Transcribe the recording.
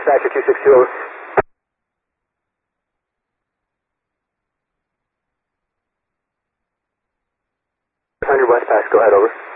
dispatcher 262, over. 100 West Pass, go ahead, over.